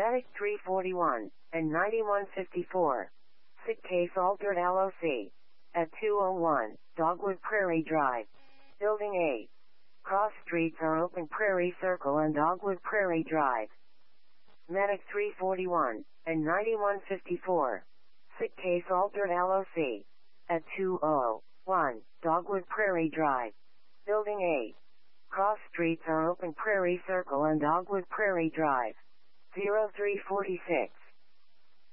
Medic 341 and 9154. Sick case altered LOC. At 201, Dogwood Prairie Drive. Building 8. Cross streets are Open Prairie Circle and Dogwood Prairie Drive. Medic 341 and 9154. Sick case altered LOC. At 201, Dogwood Prairie Drive. Building 8. Cross streets are Open Prairie Circle and Dogwood Prairie Drive. 0346.